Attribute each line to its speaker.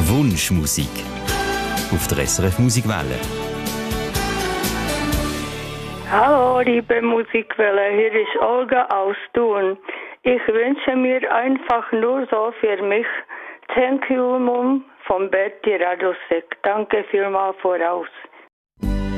Speaker 1: Wunschmusik auf der SRF Musikwelle.
Speaker 2: Hallo, liebe Musikwelle, hier ist Olga aus Thun. Ich wünsche mir einfach nur so für mich Thank You Mom von Betty Radosek. Danke vielmals voraus.